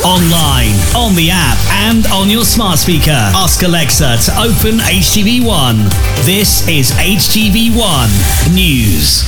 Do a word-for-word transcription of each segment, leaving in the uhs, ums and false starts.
Online, on the app, and on your smart speaker. Ask Alexa to open H T V one. This is H T V one News.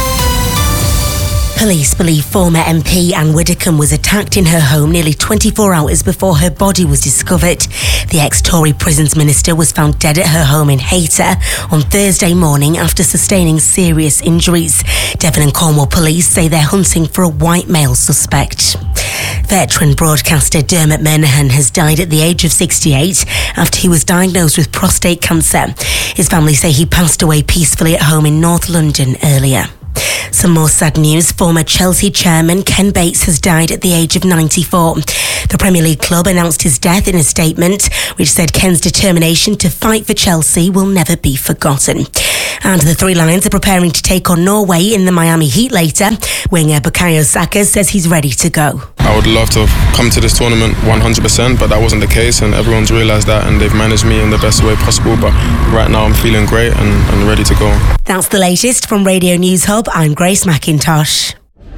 Police believe former M P Anne Widdecombe was attacked in her home nearly twenty-four hours before her body was discovered. The ex-Tory prisons minister was found dead at her home in Hayter on Thursday morning after sustaining serious injuries. Devon and Cornwall police say they're hunting for a white male suspect. Veteran broadcaster Dermot Murnaghan has died at the age of sixty-eight after he was diagnosed with prostate cancer. His family say he passed away peacefully at home in North London earlier. Some more sad news. Former Chelsea chairman Ken Bates has died at the age of ninety-four. The Premier League club announced his death in a statement which said Ken's determination to fight for Chelsea will never be forgotten. And the Three Lions are preparing to take on Norway in the Miami Heat later. Winger Bukayo Saka says he's ready to go. I would love to come to this tournament one hundred percent, but that wasn't the case, and everyone's realised that, and they've managed me in the best way possible. But right now I'm feeling great and, and ready to go. That's the latest from Radio News Hub. I'm Grace McIntosh.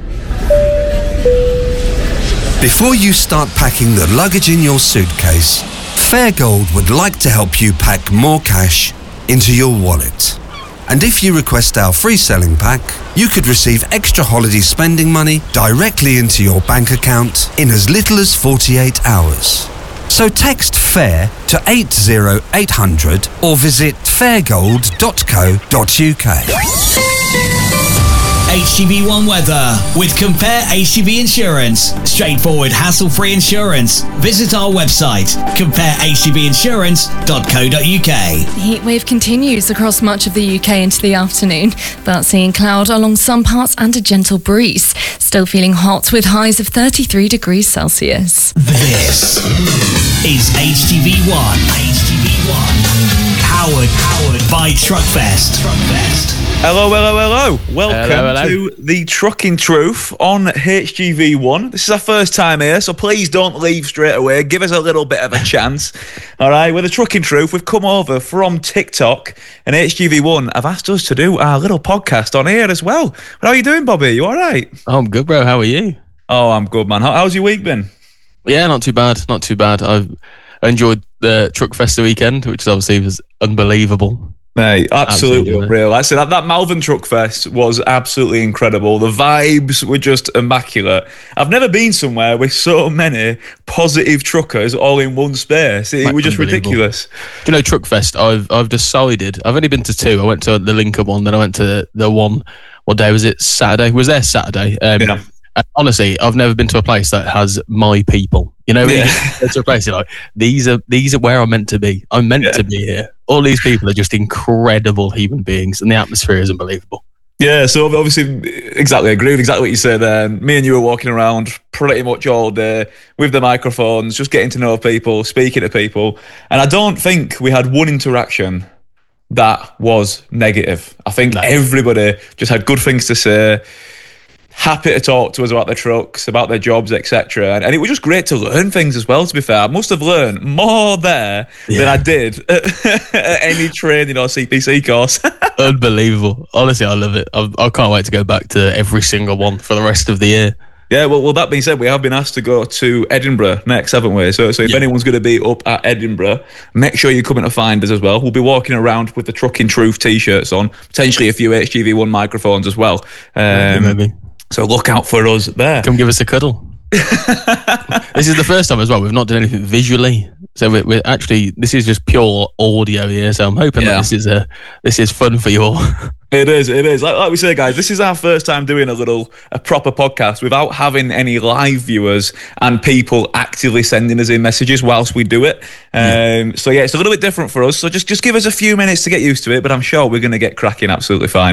Before you start packing the luggage in your suitcase, Fairgold would like to help you pack more cash into your wallet. And if you request our free selling pack, you could receive extra holiday spending money directly into your bank account in as little as forty-eight hours. So text FAIR to eight zero eight hundred or visit fairgold dot co dot uk. H T V one weather with Compare H T V Insurance. Straightforward, hassle-free insurance. Visit our website, compare h t v insurance dot co dot uk. The heatwave continues across much of the U K into the afternoon, but seeing cloud along some parts and a gentle breeze. Still feeling hot with highs of thirty-three degrees Celsius. This is H T V one. H T V one. Powered, powered by Truckfest. Truckfest. Hello, hello, hello. Welcome hello, hello. to the Trucking Truth on H G V one. This is our first time here, so please don't leave straight away. Give us a little bit of a chance. All right, with the Trucking Truth, we've come over from TikTok, and H G V one have asked us to do our little podcast on here as well. How are you doing, Bobby? You all right? Oh, I'm good, bro. How are you? Oh, I'm good, man. How, how's your week been? Yeah, not too bad. Not too bad. I've enjoyed the Truck Fest weekend, which obviously was unbelievable. Mate, absolutely, absolutely unreal. I said that, that Malvern Truck Fest was absolutely incredible. The vibes were just immaculate. I've never been somewhere with so many positive truckers all in one space. It, it was just ridiculous. Do you know, Truck Fest, I've I've decided, I've only been to two. I went to the Lincoln one, then I went to the one, what day was it? Saturday. Was there Saturday? Um, yeah. And honestly, I've never been to a place that has my people. You know, yeah. It's a place you're like, these are these are where I'm meant to be. I'm meant yeah. to be here. All these people are just incredible human beings, and the atmosphere is unbelievable. Yeah, so obviously, exactly, I agree with exactly what you said there. Me and you were walking around pretty much all day with the microphones, just getting to know people, speaking to people. And I don't think we had one interaction that was negative. I think no. everybody just had good things to say, happy to talk to us about their trucks, about their jobs, et cetera. And, and it was just great to learn things as well, to be fair. I must have learned more there yeah. than I did at, at any training or C P C course. Unbelievable. Honestly, I love it. I, I can't wait to go back to every single one for the rest of the year. Yeah, well, well, that being said, we have been asked to go to Edinburgh next, haven't we? So, so if yeah. anyone's going to be up at Edinburgh, make sure you're coming to find us as well. We'll be walking around with the Trucking Truth t-shirts on, potentially a few H G V one microphones as well. Um, maybe, maybe. So look out for us there. Come give us a cuddle. This is the first time as well. We've not done anything visually, so we're, we're actually this is just pure audio here. So I'm hoping yeah. that this is a this is fun for you all. It is, it is. Like, like we say, guys, this is our first time doing a little, a proper podcast without having any live viewers and people actively sending us in messages whilst we do it. Um, yeah. So yeah, it's a little bit different for us. So just, just give us a few minutes to get used to it, but I'm sure we're going to get cracking absolutely fine.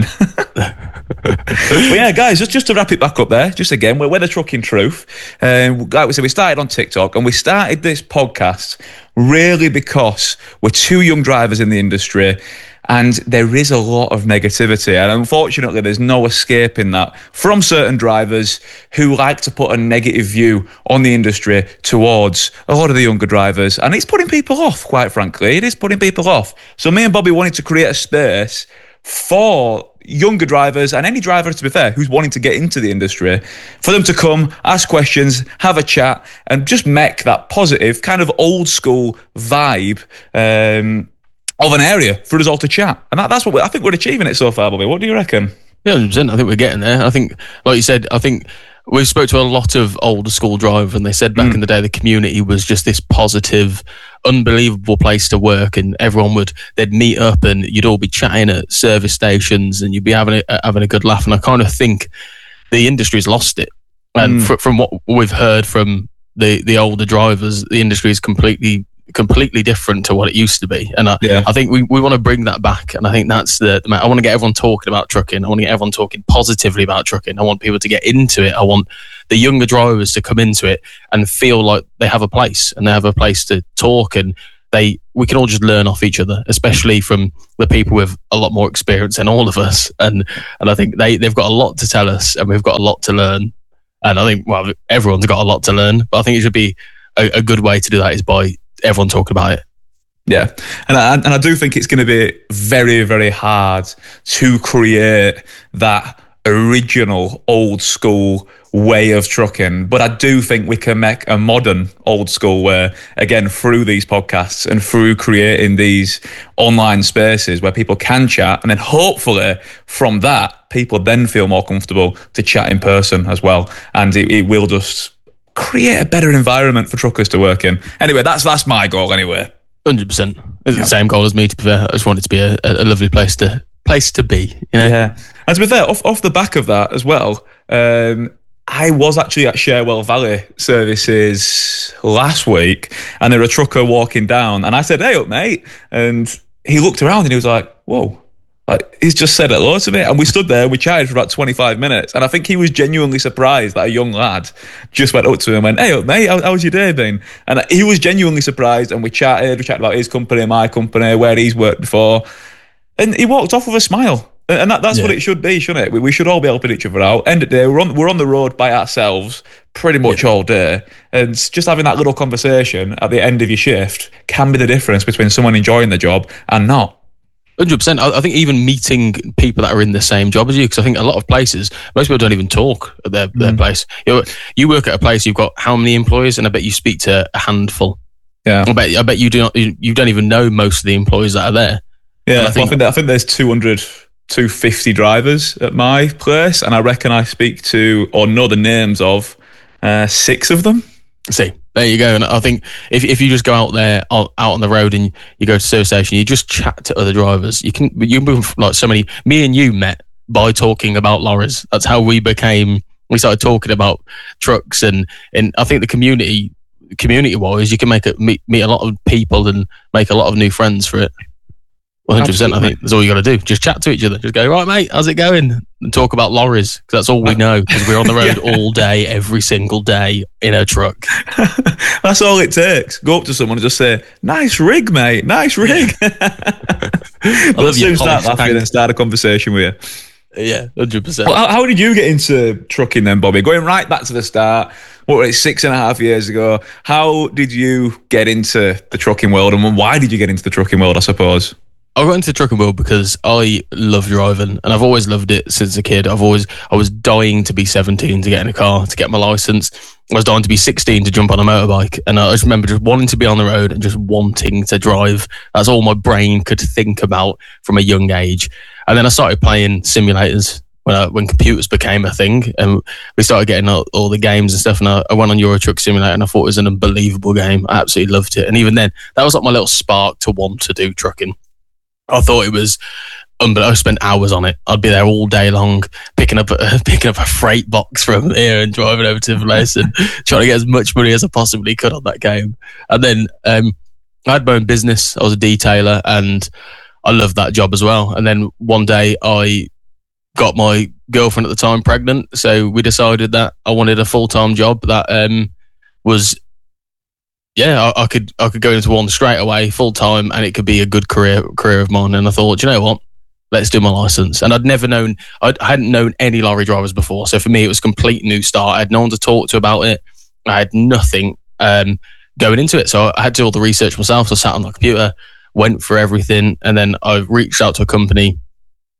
But yeah, guys, just, just to wrap it back up there, just again, we're, we're the Trucking Truth. Um, like we said, we started on TikTok and we started this podcast really because we're two young drivers in the industry. And there is a lot of negativity. And unfortunately, there's no escaping that from certain drivers who like to put a negative view on the industry towards a lot of the younger drivers. And it's putting people off, quite frankly. It is putting people off. So me and Bobby wanted to create a space for younger drivers and any driver, to be fair, who's wanting to get into the industry, for them to come, ask questions, have a chat, and just make that positive kind of old school vibe um, of an area for us all to chat. And that, that's what we, I think we're achieving it so far, Bobby. What do you reckon? Yeah, one hundred percent. I think we're getting there. I think, like you said, I think we spoke to a lot of older school drivers, and they said back mm. in the day the community was just this positive, unbelievable place to work, and everyone would they'd meet up and you'd all be chatting at service stations and you'd be having a, having a good laugh. And I kind of think the industry's lost it. And mm. fr- from what we've heard from the the older drivers, the industry is completely completely different to what it used to be. And I, yeah. I think we, we want to bring that back. And I think that's the, the I want to get everyone talking about trucking. I want to get everyone talking positively about trucking. I want people to get into it. I want the younger drivers to come into it and feel like they have a place and they have a place to talk, and they we can all just learn off each other, especially from the people with a lot more experience than all of us. And and I think they, they've got a lot to tell us, and we've got a lot to learn. And I think, well, everyone's got a lot to learn, but I think it should be a, a good way to do that is by everyone talking about it. Yeah, and I, and I do think it's going to be very, very hard to create that original old school way of trucking, but I do think we can make a modern old school way, again, through these podcasts and through creating these online spaces where people can chat, and then hopefully from that people then feel more comfortable to chat in person as well, and it, it will just create a better environment for truckers to work in. Anyway, that's that's my goal anyway. one hundred percent. It's yeah. the same goal as me, to be fair. I just want it to be a, a lovely place to place to be. You know? Yeah. And to be fair, off, off the back of that as well, um, I was actually at Sherwell Valley Services last week, and there was a trucker walking down, and I said, "Hey up, mate." And he looked around and he was like, "Whoa." Like, he's just said hello to me, and we stood there, we chatted for about twenty-five minutes, and I think he was genuinely surprised that a young lad just went up to him and went, "Hey up, mate, how, how's your day been?" And he was genuinely surprised, and we chatted, we chatted about his company, my company, where he's worked before, and he walked off with a smile. And that, that's yeah. what it should be, shouldn't it? We, we should all be helping each other out. End of the day, we're on, we're on the road by ourselves pretty much yeah. all day, and just having that little conversation at the end of your shift can be the difference between someone enjoying the job and not. one hundred percent. I think even meeting people that are in the same job as you, because I think a lot of places, most people don't even talk at their, their mm. place. You know, you work at a place, you've got how many employees, and I bet you speak to a handful. Yeah, I bet I bet you do not. You, you don't even know most of the employees that are there. Yeah, I think, well, I think that, I think there's two hundred, two hundred fifty drivers at my place, and I reckon I speak to or know the names of uh, six of them. See. There you go. And I think if if you just go out there, out on the road, and you go to service station, you just chat to other drivers. You can you move like so many. Me and you met by talking about lorries. That's how we became. We started talking about trucks, and and I think the community community wise, you can make a meet meet a lot of people and make a lot of new friends for it. one hundred percent. I think that's all you got to do. Just chat to each other. Just go, right, mate, how's it going? And talk about lorries, because that's all we know, because we're on the road yeah. all day, every single day in a truck. That's all it takes. Go up to someone and just say, nice rig, mate, nice rig. I love soon start laughing and start a conversation with you. Yeah, one hundred percent. Well, how, how did you get into trucking then, Bobby? Going right back to the start, what was it, six and a half years ago? How did you get into the trucking world, and why did you get into the trucking world, I suppose? I got into the trucking world because I love driving, and I've always loved it since a kid. I've always, I was dying to be seventeen to get in a car, to get my license. I was dying to be sixteen to jump on a motorbike. And I just remember just wanting to be on the road and just wanting to drive. That's all my brain could think about from a young age. And then I started playing simulators when I, when computers became a thing, and we started getting all, all the games and stuff. And I, I went on Euro Truck Simulator, and I thought it was an unbelievable game. I absolutely loved it. And even then, that was like my little spark to want to do trucking. I thought it was, um, I spent hours on it. I'd be there all day long, picking up a, picking up a freight box from here and driving over to the place and trying to get as much money as I possibly could on that game. And then um, I had my own business. I was a detailer, and I loved that job as well. And then one day I got my girlfriend at the time pregnant, so we decided that I wanted a full-time job that um, was. Yeah, I, I could I could go into one straight away, full time, and it could be a good career career of mine. And I thought, you know what, let's do my license. And I'd never known, I'd, I hadn't known any lorry drivers before, so for me it was a complete new start. I had no one to talk to about it. I had nothing um, going into it, so I had to do all the research myself. So I sat on the computer, went for everything, and then I reached out to a company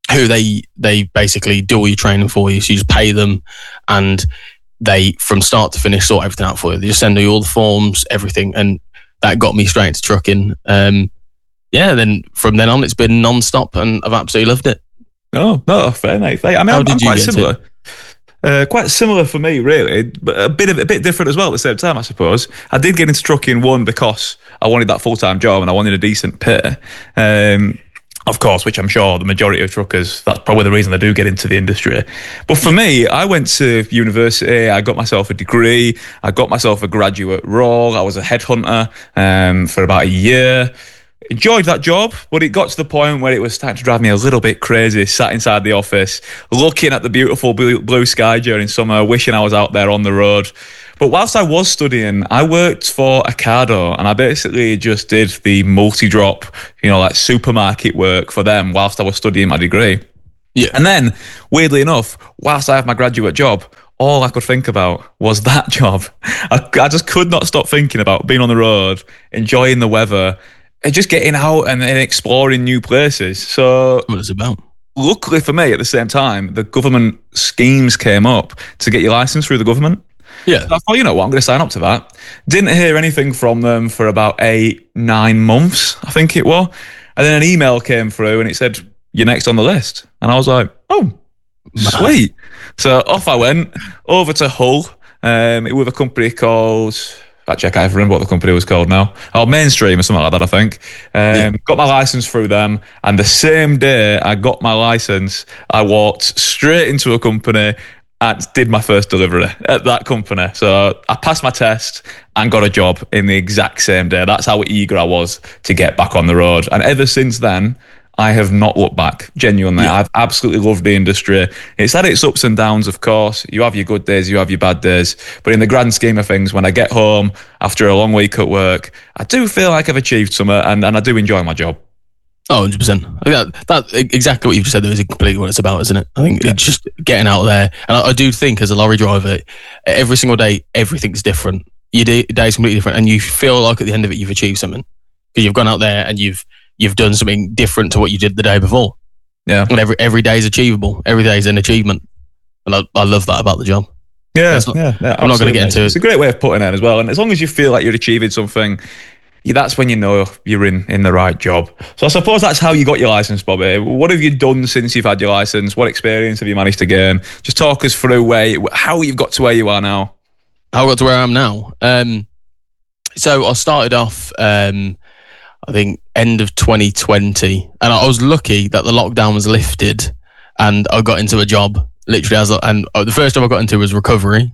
who they they basically do all your training for you. So you just pay them, and they, from start to finish, sort everything out for you. They just send you all the forms, everything, and that got me straight into trucking. Um, yeah, then from then on, it's been non-stop, and I've absolutely loved it. Oh, no, fair, mate. I mean, How I'm, did I'm you quite get similar. it? Uh, quite similar for me, really, but a bit of, a bit different as well at the same time, I suppose. I did get into trucking, one, because I wanted that full-time job and I wanted a decent pay. Um, of course, which I'm sure the majority of truckers, that's probably the reason they do get into the industry. But for me, I went to university, I got myself a degree, I got myself a graduate role, I was a headhunter um, for about a year. Enjoyed that job, but it got to the point where it was starting to drive me a little bit crazy, sat inside the office, looking at the beautiful blue, blue sky during summer, wishing I was out there on the road. But whilst I was studying, I worked for Ocado, and I basically just did the multi-drop, you know, like supermarket work for them whilst I was studying my degree. Yeah. And then, weirdly enough, whilst I had my graduate job, all I could think about was that job. I, I just could not stop thinking about being on the road, enjoying the weather, and just getting out and, and exploring new places. So What it's about. Luckily for me, at the same time, the government schemes came up to get your license through the government. Yeah. So I thought, you know what, I'm going to sign up to that. Didn't hear anything from them for about eight, nine months, I think it was. And then an email came through and it said, you're next on the list. And I was like, oh, sweet. So off I went, over to Hull, um, with a company called... Actually, I can't even remember what the company was called now. Oh, Mainstream or something like that, I think. Um, yeah. Got my license through them. And the same day I got my license, I walked straight into a company and did my first delivery at that company. So I passed my test and got a job in the exact same day. That's how eager I was to get back on the road. And ever since then, I have not looked back, genuinely. Yeah. I've absolutely loved the industry. It's had its ups and downs, of course. You have your good days, you have your bad days. But in the grand scheme of things, when I get home after a long week at work, I do feel like I've achieved something, and, and I do enjoy my job. Oh, one hundred percent. I think that, that, exactly what you've just said there is completely what it's about, isn't it? I think yeah. It's just getting out there. And I, I do think as a lorry driver, every single day, everything's different. Your day, day's completely different. And you feel like at the end of it, you've achieved something. Because you've gone out there and you've you've done something different to what you did the day before. Yeah. And every every day is achievable. Every day is an achievement. And I, I love that about the job. Yeah, not, yeah, yeah. I'm not going to get into it. It's a great way of putting it as well. And as long as you feel like you're achieving something, yeah, that's when you know you're in, in the right job. So I suppose that's how you got your license, Bobby. What have you done since you've had your license? What experience have you managed to gain? Just talk us through where, how you've got to where you are now. How I got to where I am now? Um, so I started off... Um, I think end of twenty twenty, and I was lucky that the lockdown was lifted, and I got into a job literally as a, and the first job I got into was recovery,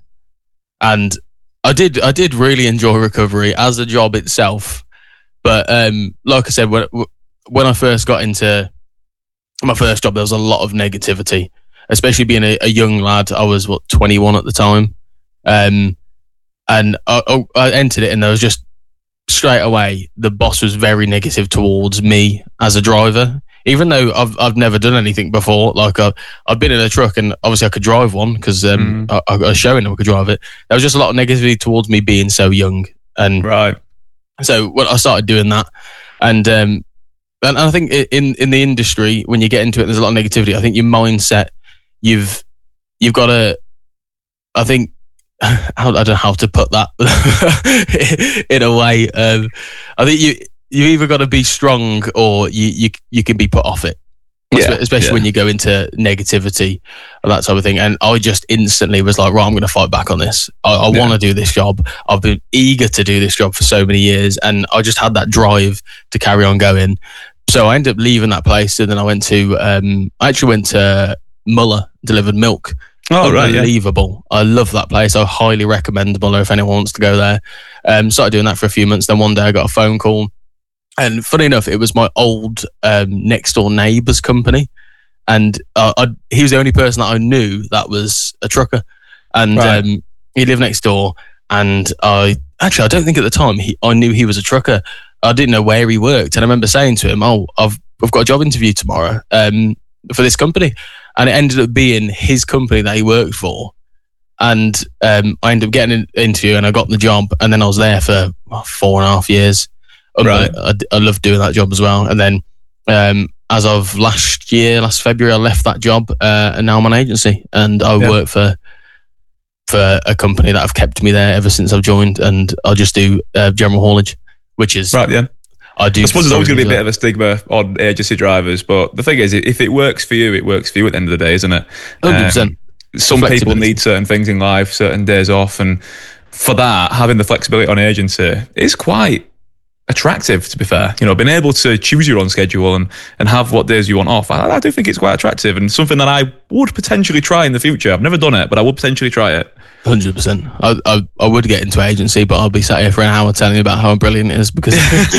and I did I did really enjoy recovery as a job itself, but um, like I said, when when I first got into my first job, there was a lot of negativity, especially being a, a young lad. I was what twenty-one at the time, um, and I, I entered it, and there was just straight away, the boss was very negative towards me as a driver, even though I've I've never done anything before. Like I, I've been in a truck and obviously I could drive one because um, mm. I, I got a showing that I could drive it. There was just a lot of negativity towards me being so young, and right. So when I started doing that, and um, and I think in in the industry when you get into it, there's a lot of negativity. I think your mindset, you've you've got to, I think. I don't know how to put that in a way. Um, I think you you either got to be strong or you, you you can be put off it. Yeah, especially yeah. when you go into negativity and that type of thing. And I just instantly was like, right, I'm going to fight back on this. I, I yeah. want to do this job. I've been eager to do this job for so many years, and I just had that drive to carry on going. So I ended up leaving that place, and then I went to um, I actually went to Muller, delivered milk. Oh, right, unbelievable. Yeah. I love that place. I highly recommend Muller if anyone wants to go there. Um, started doing that for a few months. Then one day I got a phone call. And funny enough, it was my old um, next door neighbour's company. And uh, I, he was the only person that I knew that was a trucker. And right. um, he lived next door. And I actually, I don't think at the time he, I knew he was a trucker. I didn't know where he worked. And I remember saying to him, oh, I've, I've got a job interview tomorrow um, for this company. And it ended up being his company that he worked for. And um, I ended up getting an interview and I got the job. And then I was there for well, four and a half years. Right. I, I, I loved doing that job as well. And then um, as of last year, last February, I left that job, uh, and now I'm on agency, and I Yeah. work for for a company that have kept me there ever since I've joined, and I just do uh, general haulage, which is Right, yeah. I do. I suppose there's always going to be a bit of a stigma on agency drivers, but the thing is, if it works for you, it works for you at the end of the day, isn't it? one hundred percent. Um, some people need certain things in life, certain days off, and for that, having the flexibility on agency is quite attractive, to be fair. You know, being able to choose your own schedule and, and have what days you want off, I, I do think it's quite attractive and something that I would potentially try in the future. I've never done it, but I would potentially try it. one hundred percent. I, I I would get into agency, but I'll be sat here for an hour telling you about how brilliant it is because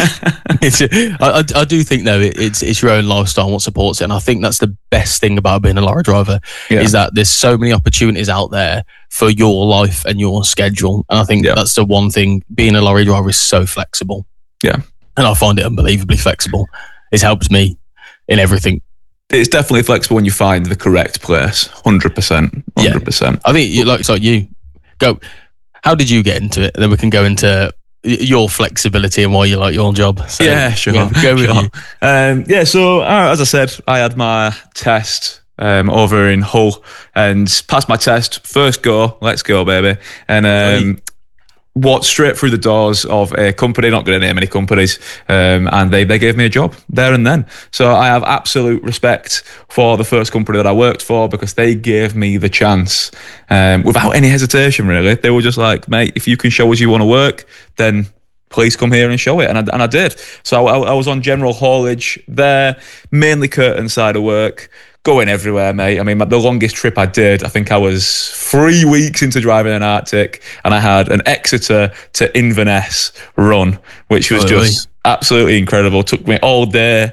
it's, I, I, I do think though it, it's it's your own lifestyle and what supports it, and I think that's the best thing about being a lorry driver Yeah. is that there's so many opportunities out there for your life and your schedule, and I think Yeah. that's the one thing. Being a lorry driver is so flexible. Yeah, and I find it unbelievably flexible. It helps me in everything. it's definitely flexible when you find the correct place. one hundred percent. one hundred percent. I think you, like it's like you go. How did you get into it? Then we can go into y- your flexibility and why you like your job. So, Yeah, sure. yeah, go with Sure. you. Um, yeah, so uh, as I said, I had my test um, over in Hull and passed my test. First go, let's go, baby. And um, walked straight through the doors of a company, not going to name any companies, um, and they, they gave me a job there and then. So I have absolute respect for the first company that I worked for because they gave me the chance um, without any hesitation, really. They were just like, mate, if you can show us you want to work, then please come here and show it. And I, and I did. So I, I was on general haulage there, mainly curtain side of work, going everywhere, mate. I mean, the longest trip I did, I think I was three weeks into driving an Arctic, and I had an Exeter to Inverness run, which was Oh, just absolutely incredible. Took me all day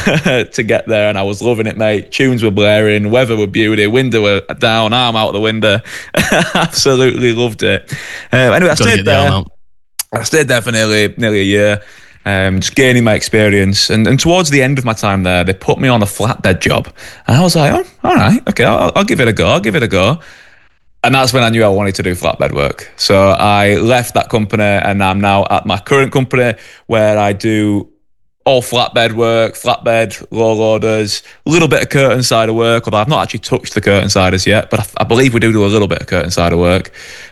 to get there, and I was loving it, mate. Tunes were blaring, weather were beauty, window were down, arm out the window. Absolutely loved it. Um, anyway, I Gotta stayed get the arm there. out. I stayed there for nearly nearly a year, um, just gaining my experience. And, and towards the end of my time there, they put me on a flatbed job. And I was like, oh, all right, okay, I'll, I'll give it a go, I'll give it a go. And that's when I knew I wanted to do flatbed work. So I left that company and I'm now at my current company where I do all flatbed work, flatbed, low loaders, a little bit of curtain side of work, although I've not actually touched the curtain siders yet, but I, I believe we do do a little bit of curtain side of work.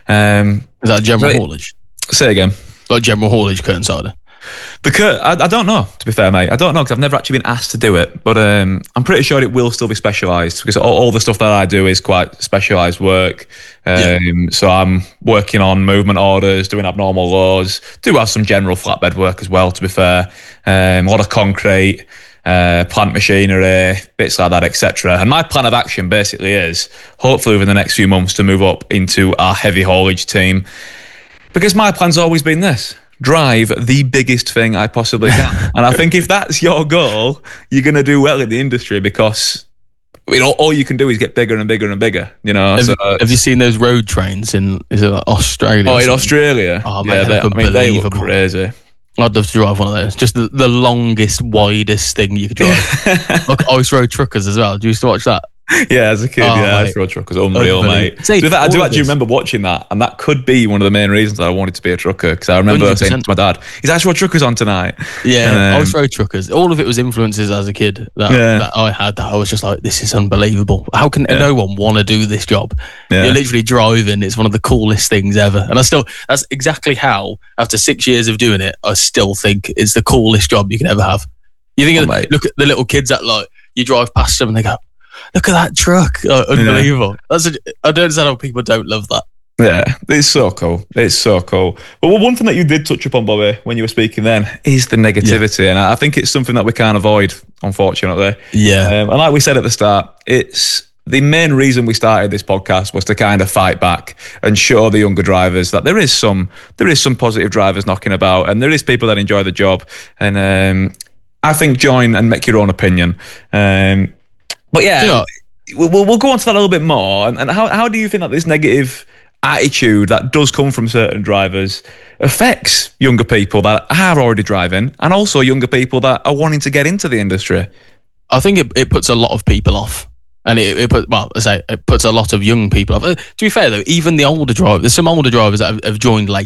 Um, Is that general Right. haulage? say again. Like general haulage curtain sider? The cur- I, I don't know, to be fair, mate. I don't know because I've never actually been asked to do it, but um, I'm pretty sure it will still be specialised because all, all the stuff that I do is quite specialised work. Um, Yeah. So I'm working on movement orders, doing abnormal loads, do have some general flatbed work as well, to be fair. Um, a lot of concrete, uh, plant machinery, bits like that, et cetera. And my plan of action basically is, hopefully within the next few months, to move up into our heavy haulage team. Because my plan's always been this. Drive the biggest thing I possibly can. And I think if that's your goal, you're going to do well in the industry because you know, all you can do is get bigger and bigger and bigger, you know. Have, so, have you seen those road trains in, is it like Australia? oh, or in something? Australia? Oh, yeah, man, they, I mean, they look unbelievable. crazy. I'd love to drive one of those. Just the, the longest, widest thing you could drive. Like Ice Road Truckers as well. Do you used to watch that? Yeah, as a kid, Oh, yeah, mate. Ice Road Truck was unreal, Unbelievable. mate. See, So in fact, I do all of actually this- remember watching that, and that could be one of the main reasons that I wanted to be a trucker, because I remember one hundred saying percent. to my dad, "Is Ice Road Truckers on tonight?" Yeah, Um, Ice Road Truckers. All of it was influences as a kid that, Yeah. that I had that I was just like, this is unbelievable. How can Yeah. no one want to do this job? Yeah. You're literally driving. It's one of the coolest things ever. And I still, that's exactly how, after six years of doing it, I still think it's the coolest job you can ever have. You think, Oh, of, mate. look at the little kids that like, you drive past them and they go, look at that truck. Oh, unbelievable. That's a, I don't understand how people don't love that. Yeah, it's so cool. It's so cool. But one thing that you did touch upon, Bobby, when you were speaking then, is the negativity. And I think it's something that we can't avoid, unfortunately. Yeah. Um, and like we said at the start, it's the main reason we started this podcast was to kind of fight back and show the younger drivers that there is some there is some positive drivers knocking about, and there is people that enjoy the job. And um, I think join and make your own opinion. Um, but yeah, You know- we'll, we'll we'll go on to that a little bit more. And, and how how do you think that this negative attitude that does come from certain drivers affects younger people that are already driving, and also younger people that are wanting to get into the industry? I think it, it puts a lot of people off. And it, it put, well, I say it puts a lot of young people off. Uh, to be fair though, even the older drivers, there's some older drivers that have, have joined late.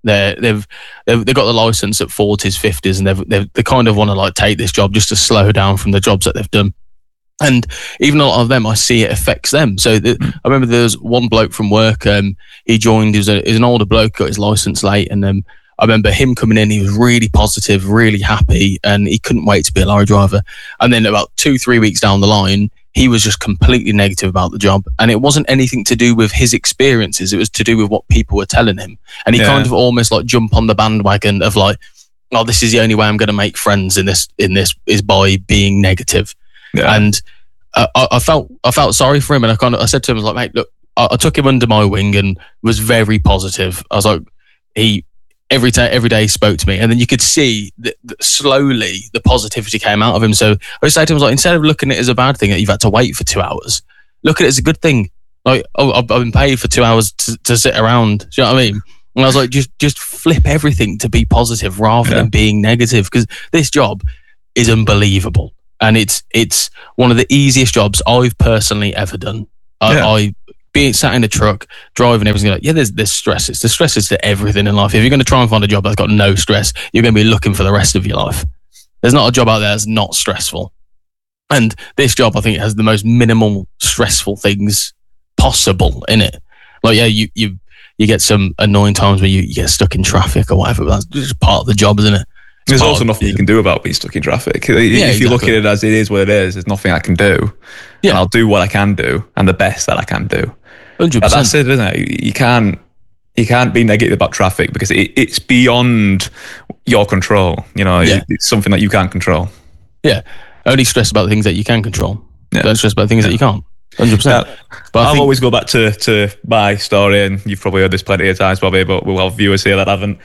They're, they've they've they've got the license at forties, fifties, and they've, they've they kind of want to like take this job just to slow down from the jobs that they've done. And even a lot of them, I see it affects them. So the, I remember there was one bloke from work. Um, he joined. He was, a, he was an older bloke, got his license late, and um, I remember him coming in. He was really positive, really happy, and he couldn't wait to be a lorry driver. And then about two, three weeks down the line, he was just completely negative about the job. And it wasn't anything to do with his experiences. It was to do with what people were telling him. And he yeah. kind of almost like jump on the bandwagon of like, oh, this is the only way I'm going to make friends in this, in this is by being negative. Yeah. And uh, I, I felt, I felt sorry for him. And I kind of, I said to him, I was like, mate, look, I, I took him under my wing and was very positive. I was like, he, every day, every day he spoke to me, and then you could see that, that slowly the positivity came out of him. So I would say to him, like, instead of looking at it as a bad thing that you've had to wait for two hours, look at it as a good thing. Like, oh, I've, I've been paid for two hours to, to sit around. Do you know what I mean? And I was like, just, just flip everything to be positive rather yeah. than being negative, because this job is unbelievable, and it's it's one of the easiest jobs I've personally ever done. I, yeah. I being sat in a truck, driving everything, like, yeah, there's there's stresses. There's stresses to everything in life. If you're going to try and find a job that's got no stress, you're going to be looking for the rest of your life. There's not a job out there that's not stressful. And this job, I think, it has the most minimal stressful things possible in it. Like, yeah, you you you get some annoying times where you, you get stuck in traffic or whatever, but that's just part of the job, isn't it? It's there's also nothing you can do about being stuck in traffic. Yeah, if exactly. you look at it as it is what it is, there's nothing I can do. Yeah. And I'll do what I can do and the best that I can do. one hundred percent. That's it, isn't it? You can't, you can't be negative about traffic because it, it's beyond your control. You know, yeah. it's something that you can't control. Yeah. Only stress about the things that you can control. Yeah. Don't stress about the things yeah. that you can't. one hundred percent. Yeah. But I'll think, always go back to, to my story, and you've probably heard this plenty of times, Bobby, but we'll have viewers here that haven't.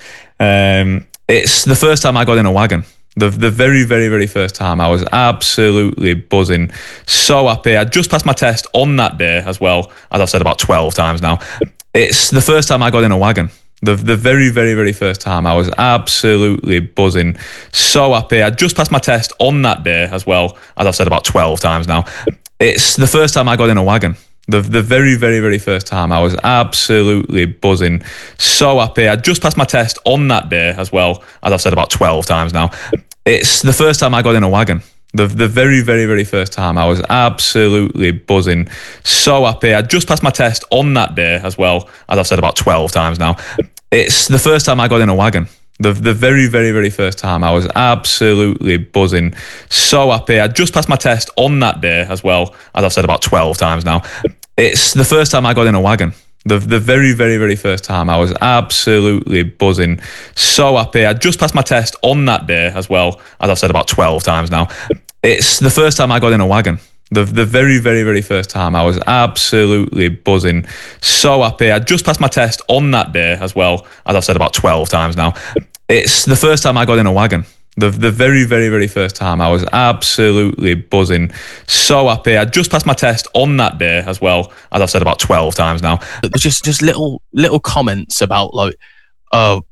Um, it's the first time I got in a wagon. The the very, very, very first time, I was absolutely buzzing. So happy. I just passed my test on that day as well, as I've said about twelve times now. It's the first time I got in a wagon. The the very, very, very first time, I was absolutely buzzing. So happy. I just passed my test on that day as well, as I've said about twelve times now. It's the first time I got in a wagon. The the very, very, very first time, I was absolutely buzzing. So happy. I just passed my test on that day as well, as I've said about twelve times now. It's the first time I got in a wagon. The the very, very, very first time, I was absolutely buzzing. So happy. I just passed my test on that day as well, as I've said about twelve times now. It's the first time I got in a wagon. The the very, very, very first time, I was absolutely buzzing. So happy. I just passed my test on that day as well, as I've said about twelve times now. It's the first time I got in a wagon. The the very, very, very first time, I was absolutely buzzing. So happy. I just passed my test on that day as well, as I've said about twelve times now. It's the first time I got in a wagon. The the very, very, very first time, I was absolutely buzzing. So happy. I just passed my test on that day as well, as I've said about twelve times now. It's the first time I got in a wagon. The the very, very, very first time, I was absolutely buzzing. So happy. I just passed my test on that day as well, as I've said about twelve times now. Just just little little comments about like uh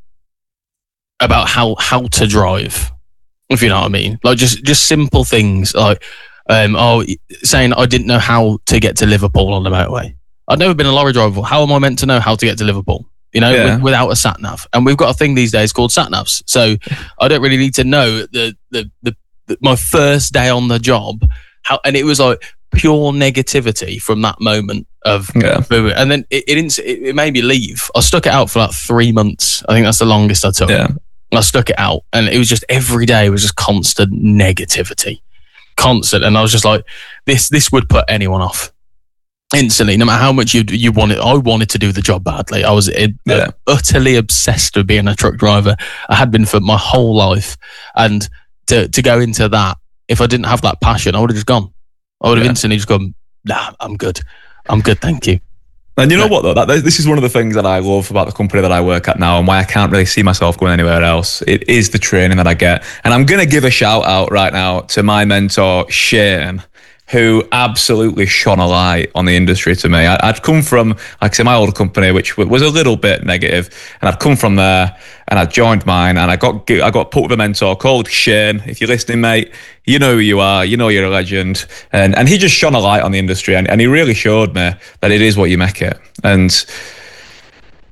about how how to drive, if you know what I mean. Like just just simple things like um oh saying I didn't know how to get to Liverpool on the motorway. I'd never been a lorry driver. How am I meant to know how to get to Liverpool? You know, yeah. with, without a sat nav, and we've got a thing these days called sat navs. So I don't really need to know the the, the the my first day on the job. How and it was like pure negativity from that moment of, yeah. and then it it, didn't, it it made me leave. I stuck it out for like three months. I think that's the longest I took. Yeah. I stuck it out, and it was just every day was just constant negativity, constant, and I was just like, this this would put anyone off. Instantly, no matter how much you you wanted, I wanted to do the job badly. I was it, yeah. uh, utterly obsessed with being a truck driver. I had been for my whole life, and to to go into that, if I didn't have that passion, I would have just gone. I would have yeah. instantly just gone. Nah, I'm good. I'm good. Thank you. And you know yeah. what though? That, this is one of the things that I love about the company that I work at now, and why I can't really see myself going anywhere else. It is the training that I get, and I'm going to give a shout out right now to my mentor Shane, who absolutely shone a light on the industry to me. I, I'd come from, like I say, my old company, which was a little bit negative, and I'd come from there, and I joined mine, and I got I got put with a mentor called Shane. If you're listening, mate, you know who you are, you know you're a legend, and and he just shone a light on the industry, and, and he really showed me that it is what you make it. And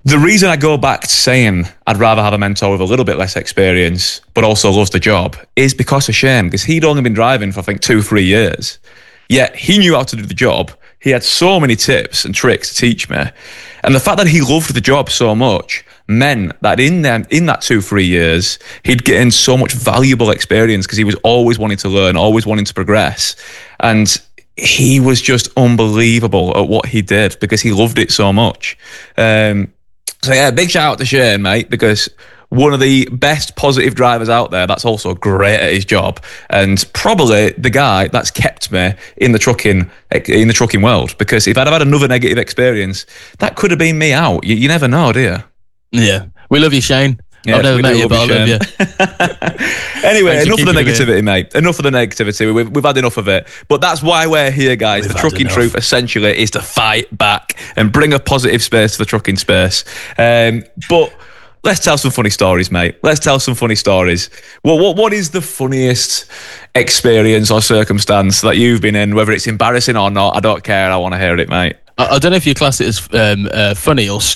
The reason I go back to saying I'd rather have a mentor with a little bit less experience, but also loves the job, is because of Shane, because he'd only been driving for, I think, two, three years. Yet he knew how to do the job. He had so many tips and tricks to teach me. And the fact that he loved the job so much meant that in them, in that two, three years, he'd get in so much valuable experience because he was always wanting to learn, always wanting to progress. And he was just unbelievable at what he did because he loved it so much. Um, so yeah, big shout out to Shane, mate, because one of the best positive drivers out there that's also great at his job, and probably the guy that's kept me in the trucking in the trucking world, because if I'd have had another negative experience, that could have been me out. You, you never know, do you? Yeah. We love you, Shane. Yeah, I've never met you, but I love you. Anyway, enough of the negativity, mate. Enough of the negativity. We've, we've had enough of it. But that's why we're here, guys. We've the trucking truth, essentially, is to fight back and bring a positive space to the trucking space. Um, but let's tell some funny stories, mate. Let's tell some funny stories. Well, what what is the funniest experience or circumstance that you've been in, whether it's embarrassing or not? I don't care. I want to hear it, mate. I, I don't know if you class it as um, uh, funny or